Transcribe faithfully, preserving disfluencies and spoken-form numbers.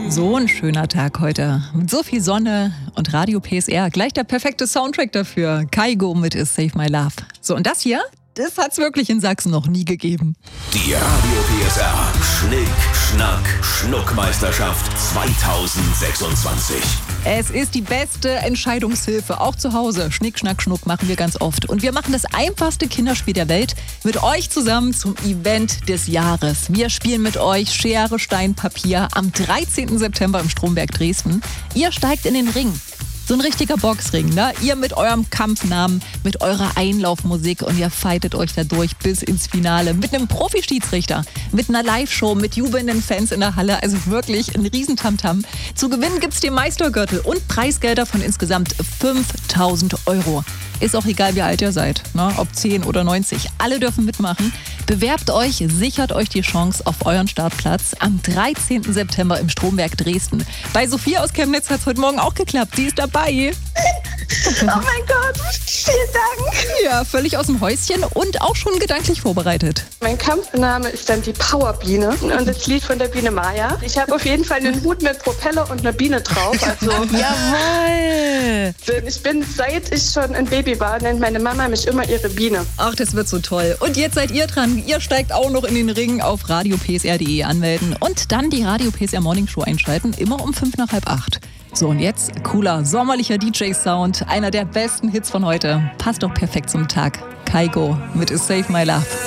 So ein schöner Tag heute. Mit so viel Sonne und Radio P S R. Gleich der perfekte Soundtrack dafür. Kaigo mit Is Save My Love. So, und das hier, das hat's wirklich in Sachsen noch nie gegeben. Die Radio P S R Schnick, Schnack, Schnuckmeisterschaft zweitausendsechsundzwanzig. Es ist die beste Entscheidungshilfe, auch zu Hause. Schnick, Schnack, Schnuck machen wir ganz oft. Und wir machen das einfachste Kinderspiel der Welt mit euch zusammen zum Event des Jahres. Wir spielen mit euch Schere, Stein, Papier am dreizehnten September im Stromberg Dresden. Ihr steigt in den Ring. So ein richtiger Boxring, ne? Ihr mit eurem Kampfnamen, mit eurer Einlaufmusik und ihr fightet euch da durch bis ins Finale mit einem Profi-Schiedsrichter, mit einer Live-Show, mit jubelnden Fans in der Halle, also wirklich ein Riesentamtam. Zu gewinnen gibt's den Meistergürtel und Preisgelder von insgesamt fünftausend Euro. Ist auch egal, wie alt ihr seid, ne? Ob zehn oder neunzig, alle dürfen mitmachen. Bewerbt euch, sichert euch die Chance auf euren Startplatz am dreizehnten September im Stromberg Dresden. Bei Sophia aus Chemnitz hat es heute Morgen auch geklappt, sie ist dabei. Oh mein Gott, vielen Dank. Ja, völlig aus dem Häuschen und auch schon gedanklich vorbereitet. Mein Kampfname ist dann die Powerbiene und das Lied von der Biene Maya. Ich habe auf jeden Fall einen Hut mit Propeller und einer Biene drauf. Also Jawohl! Ich bin, seit ich schon ein Baby war, nennt meine Mama mich immer ihre Biene. Ach, das wird so toll. Und jetzt seid ihr dran. Ihr steigt auch noch in den Ring auf radio p s r punkt d e anmelden und dann die Radio P S R Morning Show einschalten, immer um fünf nach halb acht. So, und jetzt cooler, sommerlicher D J-Sound, einer der besten Hits von heute. Passt doch perfekt zum Tag. Kaigo mit Is Save My Love.